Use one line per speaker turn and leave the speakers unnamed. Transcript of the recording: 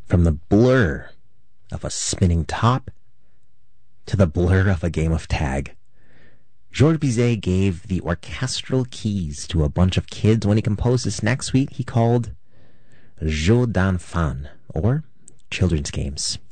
From the blur of a spinning top to the blur of a game of tag, Georges Bizet gave the orchestral keys to a bunch of kids when he composed this next suite he called Jeux d'enfants, or Children's Games.